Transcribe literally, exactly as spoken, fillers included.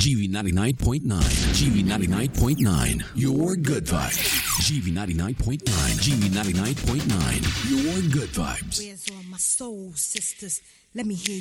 G V ninety-nine point nine. G V ninety-nine point nine. Your good vibes. G V ninety-nine point nine. G V ninety-nine point nine. Your good vibes. Where's all my soul sisters? Let me hear